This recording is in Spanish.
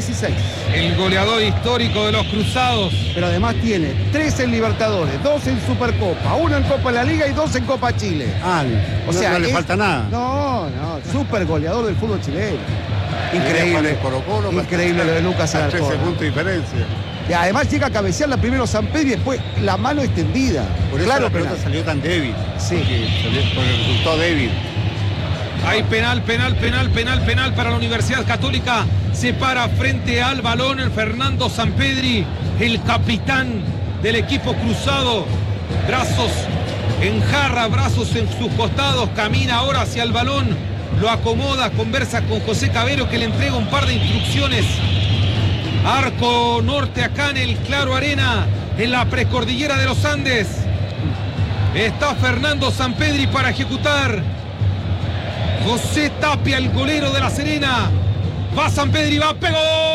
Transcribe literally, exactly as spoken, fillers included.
dieciséis. El goleador histórico de los Cruzados. Pero además tiene tres en Libertadores, dos en Supercopa, uno en Copa de la Liga y dos en Copa Chile. Ah, O no, sea, no le es- falta nada. No, no, super goleador del fútbol chileno. Increíble. Increíble. Colo Colo, Increíble lo de Lucas a trece Alarcón. puntos de diferencia. Y además llega a cabecearla primero San Pedro y después la mano extendida. Por eso claro, la pelota penal. salió tan débil. Sí. Porque, salió, porque resultó débil. Hay penal, penal, penal, penal, penal para la Universidad Católica. Se para frente al balón el Fernando Sampedri, el capitán del equipo cruzado. Brazos en jarra, brazos en sus costados. Camina ahora hacia el balón. Lo acomoda, conversa con José Cabero, que le entrega un par de instrucciones. Arco norte acá en el Claro Arena, en la precordillera de los Andes. Está Fernando Sampedri para ejecutar. José Tapia, el golero de La Serena. Va Sampedri, va, pegó.